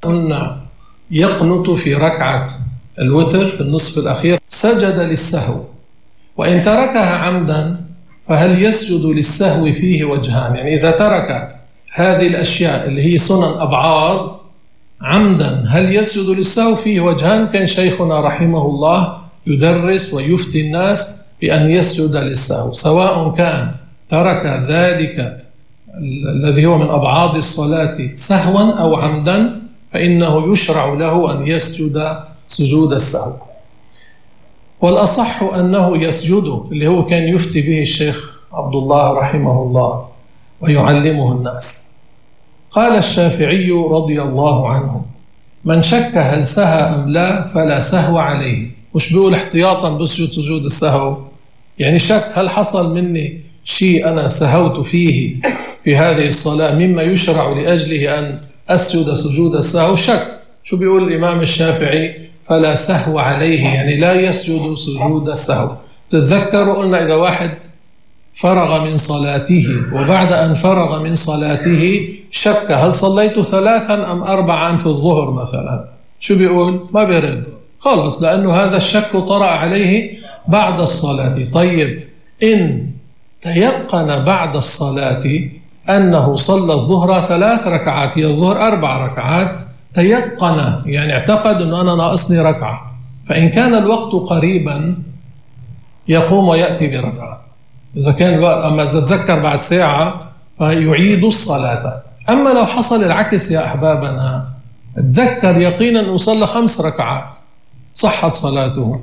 قلنا يقنط في ركعة الوتر في النصف الأخير سجد للسهو، وإن تركها عمدا فهل يسجد للسهو؟ فيه وجهان. يعني إذا ترك هذه الأشياء اللي هي سنن أبعاد عمدا هل يسجد للسهو؟ فيه وجهان. كان شيخنا رحمه الله يدرس ويفتي الناس بأن يسجد للسهو، سواء كان ترك ذلك الذي هو من أبعاد الصلاة سهوا أو عمدا، فإنه يشرع له أن يسجد سجود السهو. والأصح أنه يسجد، اللي هو كان يفتي به الشيخ عبد الله رحمه الله ويعلمه الناس. قال الشافعي رضي الله عنه: من شك هل سهى أم لا فلا سهو عليه. مش بيقول احتياطا بسجد سجود السهو، يعني شك هل حصل مني شيء أنا سهوت فيه في هذه الصلاة مما يشرع لأجله أن أسجد سجود السهو. شك. شو بيقول الإمام الشافعي؟ فلا سهو عليه، يعني لا يسجد سجود السهو. تتذكروا قلنا إذا واحد فرغ من صلاته وبعد أن فرغ من صلاته شك هل صليت 3 أم 4 في الظهر مثلا، شو بيقول؟ ما بيرد خلاص، لأنه هذا الشك طرأ عليه بعد الصلاة. طيب إن تيقن بعد الصلاة أنه صلى الظهر 3 ركعات، هي الظهر 4 ركعات، تيقن يعني اعتقد أنه أنا ناقصني ركعة، فإن كان الوقت قريبا يقوم ويأتي بركعة. إذا كان أما إذا تذكر بعد ساعة فيعيد الصلاة. أما لو حصل العكس يا أحبابنا، تذكر يقينا أنه صلى 5 ركعات، صحت صلاته.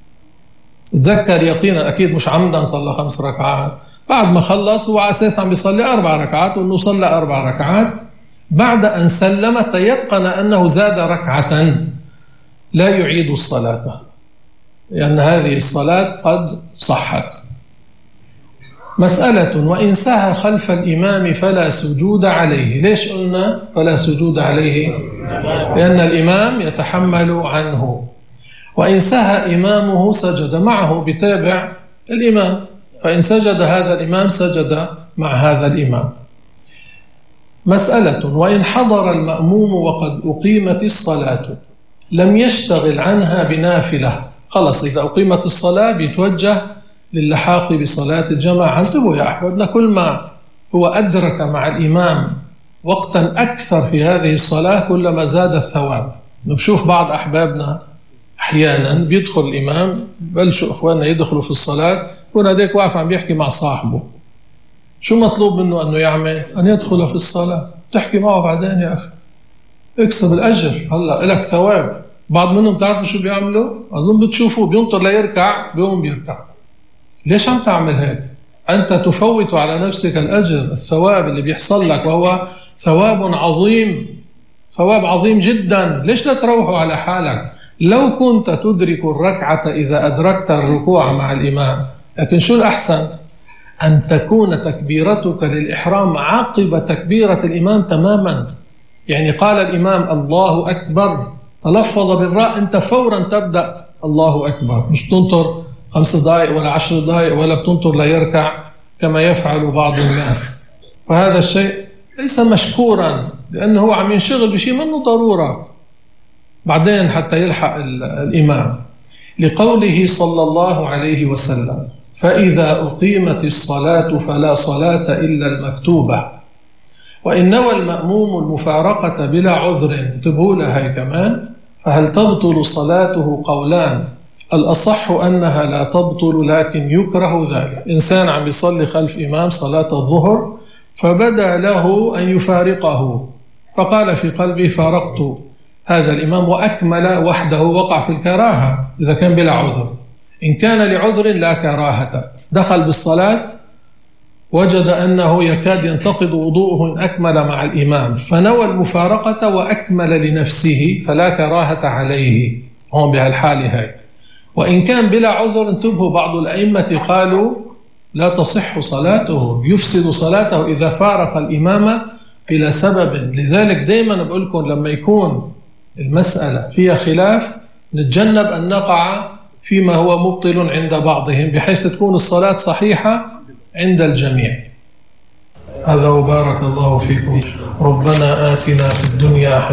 تذكر يقينا، أكيد مش عمدا صلى 5 ركعات، بعد ما خلص هو أساسا عم بيصلي 4 ركعات، وأنه صلى 4 ركعات بعد أن سلم تيقن أنه زاد ركعة، لا يعيد الصلاة لأن هذه الصلاة قد صحت. مسألة: وإن سهى خلف الإمام فلا سجود عليه. ليش قلنا فلا سجود عليه؟ لأن الإمام يتحمل عنه، وإن سهى إمامه سجد معه بتابع الإمام، فإن سجد هذا الإمام سجد مع هذا الإمام. مسألة: وإن حضر المأموم وقد أقيمت الصلاة لم يشتغل عنها بنافلة. خلص إذا أقيمت الصلاة بيتوجه للحاق بصلاة الجماعة. انتبهوا يا أحبابنا، كل ما هو أدرك مع الإمام وقتا أكثر في هذه الصلاة كلما زاد الثواب. نشوف بعض أحبابنا أحيانا بيدخل الإمام، بلشوا إخواننا يدخلوا في الصلاة، يكون هديك واقف عم بيحكي مع صاحبه. شو مطلوب منه أنه يعمل؟ أن يدخل في الصلاة. تحكي معه بعدين يا أخي، اكسب الأجر، هلأ لك ثواب. بعض منهم تعرفوا شو بيعملوا؟ أظن بتشوفوه بينطر ليركع بيقوم بيركع. ليش عم تعمل هيك؟ أنت تفوت على نفسك الأجر، الثواب اللي بيحصل لك، وهو ثواب عظيم، ثواب عظيم جدا. ليش لا تروحوا على حالك؟ لو كنت تدرك الركعة إذا أدركت الركوع مع الإمام، لكن شو الأحسن؟ أن تكون تكبيرتك للإحرام عقب تكبيرة الإمام تماما. يعني قال الإمام الله أكبر، تلفظ بالراء، أنت فورا تبدأ الله أكبر، مش تنطر 5 دقائق ولا 10 دقائق ولا بتنطر ليركع كما يفعل بعض الناس. فهذا الشيء ليس مشكورا، لأنه هو عم ينشغل بشيء منه ضرورة بعدين حتى يلحق الإمام. لقوله صلى الله عليه وسلم: فإذا أقيمت الصلاة فلا صلاة إلا المكتوبة. وإن نوى المأموم المفارقة بلا عذر، انتبهوا لها كمان، فهل تبطل صلاته؟ قولان، الأصح أنها لا تبطل لكن يكره ذلك. إنسان عم يصلي خلف إمام صلاة الظهر فبدأ له أن يفارقه، فقال في قلبه فارقت هذا الإمام وأكمل وحده، وقع في الكراهة إذا كان بلا عذر. إن كان لعذر لا كراهة، دخل بالصلاة وجد أنه يكاد ينتقض وضوءه إن أكمل مع الإمام، فنوى المفارقة وأكمل لنفسه فلا كراهة عليه هم بهالحال هاي. وإن كان بلا عذر، انتبهوا، بعض الأئمة قالوا لا تصح صلاته، يفسد صلاته إذا فارق الإمام بلا سبب. لذلك دائما بقول لكم لما يكون المسألة فيها خلاف نتجنب أن نقع فيما هو مبطل عند بعضهم، بحيث تكون الصلاة صحيحة عند الجميع. هذا وبارك الله فيكم. ربنا آتنا في الدنيا